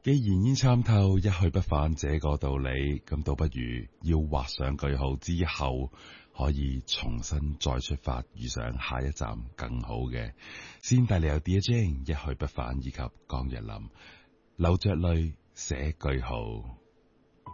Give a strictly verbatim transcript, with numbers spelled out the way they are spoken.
既然已參透一去不返這個道理，咁倒不如要畫上句號之後，可以重新再出發，遇上下一站更好嘅。先帶你有 Dear Jane 一去不返以及江日林流着淚寫句號。